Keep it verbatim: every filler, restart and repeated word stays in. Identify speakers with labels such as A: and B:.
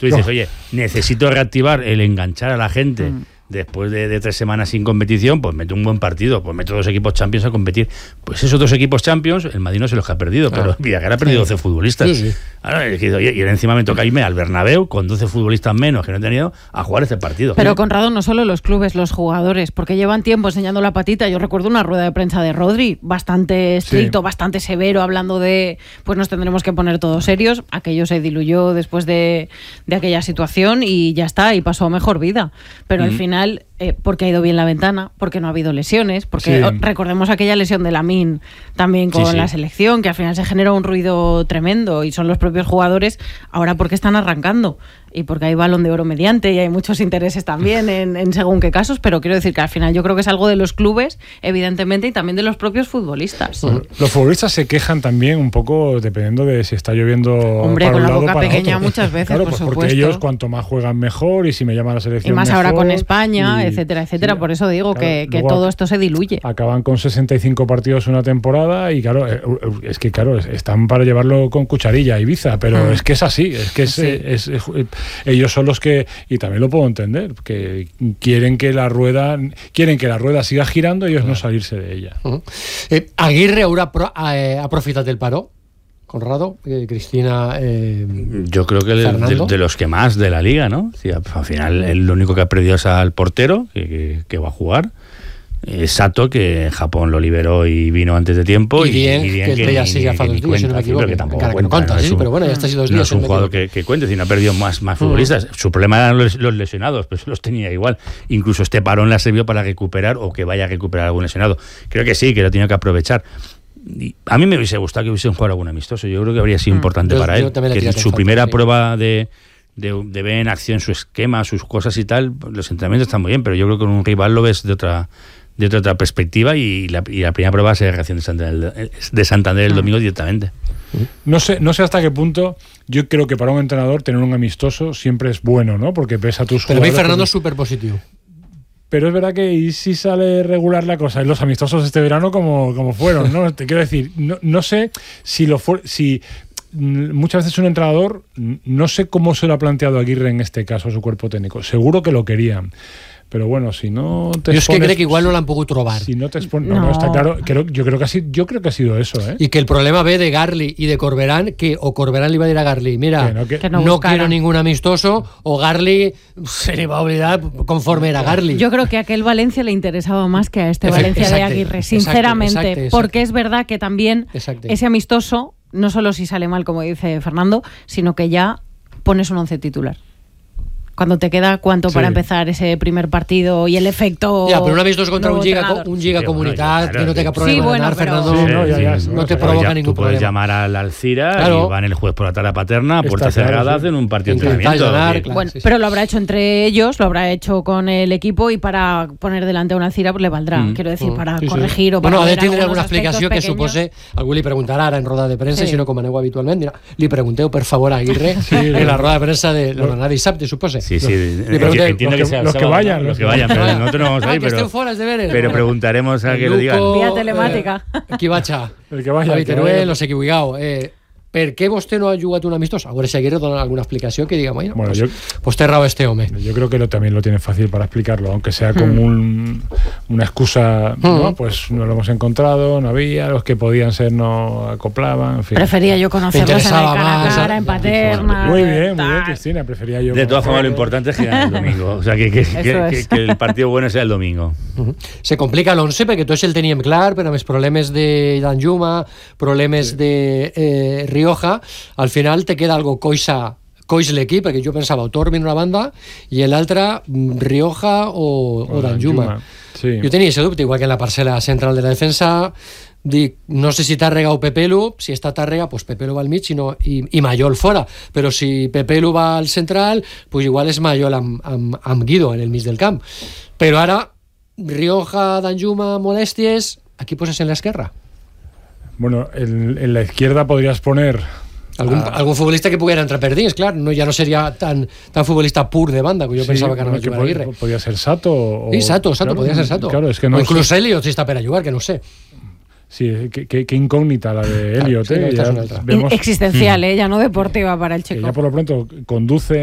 A: tú dices, oye, necesito reactivar el enganchar a la gente. Mm. Después de, de tres semanas sin competición, pues mete un buen partido, pues mete dos equipos Champions a competir. Pues esos dos equipos Champions, el Madrid no se los ha perdido, claro. Pero Villareal ha perdido sí. doce futbolistas. Sí, sí. Ahora, y, y encima me toca irme al Bernabéu con doce futbolistas menos que no he tenido a jugar este partido.
B: Pero Conrado, no solo los clubes, los jugadores, porque llevan tiempo enseñando la patita. Yo recuerdo una rueda de prensa de Rodri, bastante estricto, sí. bastante severo, hablando de, pues nos tendremos que poner todos serios. Aquello se diluyó después de, de aquella situación y ya está, y pasó a mejor vida. Pero mm. al final... Eh, porque ha ido bien la ventana, porque no ha habido lesiones, porque sí. recordemos aquella lesión de Lamine también con sí, sí. la selección, que al final se generó un ruido tremendo y son los propios jugadores ahora porque están arrancando y porque hay balón de oro mediante y hay muchos intereses también en, en según qué casos, pero quiero decir que al final yo creo que es algo de los clubes, evidentemente, y también de los propios futbolistas.
C: Bueno, los futbolistas se quejan también un poco dependiendo de si está lloviendo.
B: Hombre,
C: para
B: con
C: un
B: la
C: lado,
B: boca
C: para
B: pequeña
C: otro.
B: muchas veces,
C: claro,
B: por
C: pues
B: supuesto.
C: Porque ellos cuanto más juegan mejor y si me llama la selección
B: y más
C: mejor,
B: ahora con España, y, etcétera, etcétera. Sí, por eso digo claro, que, que todo esto se diluye.
C: Acaban con sesenta y cinco partidos una temporada y claro, es que claro, están para llevarlo con cucharilla a Ibiza, pero mm. es que es así, es que es, sí. es, es, es, ellos son los que, y también lo puedo entender, que quieren que la rueda quieren que la rueda siga girando y ellos claro. no salirse de ella.
D: Uh-huh. Eh, Aguirre ahora pro, eh, aprofitat del paro. Conrado, eh, Cristina, eh,
A: yo creo que el, de, de los que más de la liga, ¿no? Sí, al final el único que ha perdido es al portero que, que, que va a jugar. Eh, Sato, que Japón lo liberó y vino antes de tiempo.
D: Y bien,
A: y, y bien
D: que, que ya sigue a fa dos días, si no me equivoco.
A: Que tampoco
D: cuenta,
A: cuenta,
D: no cuenta,
A: no
D: sí,
A: un,
D: pero bueno, ya está así dos
A: no
D: días.
A: No es un jugador que, que cuente, sino ha perdido más, más futbolistas. Uh-huh. Su problema eran los, los lesionados, pero los tenía igual. Incluso este parón le ha servido para recuperar o que vaya a recuperar algún lesionado. Creo que sí, que lo ha tenido que aprovechar. Y a mí me hubiese gustado que hubiesen jugado algún amistoso. Yo creo que habría sido mm. importante yo, para él. Que su primera falta, prueba sí. de, de, de ver en acción su esquema, sus cosas y tal, los entrenamientos están muy bien, pero yo creo que con un rival lo ves de otra de otra, otra perspectiva y la, y la primera prueba es la reacción de Santander, de Santander el mm. domingo directamente.
C: No sé, no sé hasta qué punto. Yo creo que para un entrenador tener un amistoso siempre es bueno, ¿no? Porque pesa a tus
D: pero jugadores. Pero Fernando es súper positivo.
C: Pero es verdad que y si sale regular la cosa y los amistosos este verano como, como fueron, ¿no? Te quiero decir, no, no sé si lo fue, si muchas veces un entrenador, no sé cómo se lo ha planteado Aguirre en este caso a su cuerpo técnico. Seguro que lo querían. Pero bueno, si no te
D: yo expones, es que creo que igual no l'han pogut trobar.
C: Si no te expones, no, no, está claro. Creo, yo creo que ha sido, yo creo que ha sido eso, ¿eh?
D: Y que el problema ve de Garli y de Corberán, que o Corberán le iba a decir a Garli, mira, que no, que, que no, no quiero ningún amistoso, o Garli se le va a olvidar conforme era Garli.
B: Yo creo que a aquel Valencia le interesaba más que a este exacto, Valencia exacto, de Aguirre, sinceramente, exacto, exacto, exacto. porque es verdad que también exacto. ese amistoso, no solo si sale mal, como dice Fernando, sino que ya pones un once titular. Cuando te queda cuánto sí. para empezar ese primer partido y el efecto.
D: Ya, pero una vez dos contra un giga, un giga sí, comunidad bueno, claro, que no tenga problema sí, bueno, de ganar, Fernando. Sí, no, ya, ya, sí, no te provoca ya, ningún
A: tú puedes
D: problema.
A: llamar al Alcira
D: claro.
A: y van el jueves por la tarde a Paterna, puerta cerrada, claro, sí. hacen un partido de entrenamiento.
D: Ganar, claro,
B: bueno,
D: sí, sí.
B: pero lo habrá hecho entre ellos, lo habrá hecho con el equipo y para poner delante a un Alcira pues le valdrà, mm. quiero decir, para
D: sí,
B: corregir
D: sí.
B: o para.
D: Bueno, ha de tindre alguna explicació que supose, algú li preguntarà ara en roda de premsa, sí. si no com aneu habitualment, mira, li pregunteu per favor a Aguirre sí, en la roda de premsa de l'Ordenada dissabte, supose.
A: Sí, sí.
C: Que, entiendo que, que sea los que vayan,
A: los que vayan, pero nosotros no vamos a ir, pero, pero preguntaremos a que lo digan.
B: Vía telemática.
D: Eh, qui vaig a?
C: El que vaya.
D: Javi Teruel, no sé qui vulgueu. Eh, per què vostè no ha jugat un amistós? A veure si Aguirre dona alguna explicació que diga, bueno, bueno pues, yo, pues té raó este home.
C: Yo creo que lo, también lo tiene fácil para explicarlo, aunque sea con mm. un, una excusa, mm. ¿no? Pues no lo hemos encontrado, no había, los que podían ser no acoplaban, en fin.
B: Prefería yo conocerlos en el cara a cara, en Paterna.
C: Muy bien, muy bien, Cristina, prefería yo.
A: De todas formas, lo importante es que gane el domingo, o sea, que, que, que, que, que el partido bueno sea el domingo.
D: Uh-huh. Se complica l'once perquè tots el teníem clar, però amb els problemes de Danjuma, problemes sí. de eh, Rioja, al final te queda algo coixa, coix l'equip, perquè jo pensava o Torbi en una banda i l'altra Rioja o, o, o Danjuma.
C: Sí.
D: Jo tenia ese dubte, igual que en la parcel·la central de la defensa, dic, no sé si Tàrrega o Pepelu, si està Tàrrega, pues Pepelu va al mig sinó, i, i Mayol fora, però si Pepelu va al central, pues igual és Mayol amb, amb, amb Guido en el mig del camp. Però ara Rioja, Danjuma, molèsties, aquí poses en l'esquerra.
C: Bueno, en, en la izquierda podrías poner
D: algún, a... algún futbolista que pudiera entrar per dins, clar, no, ja no seria tan, tan futbolista pur de banda que jo sí, pensava que no
C: que
D: jugar a Aguirre.
C: Podria ser Sato o...
D: Sí, Sato, Sato,
C: claro,
D: podria ser Sato.
C: Claro, es que no
D: o inclús
C: sé.
D: Elliot si està per a jugar, que no sé.
C: Sí, qué, qué, qué incógnita la de Elliot.
D: Claro, sí,
C: eh,
D: no,
C: ya vemos...
B: Existencial, eh, ya no deportiva para el chico.
C: Que ya por lo pronto conduce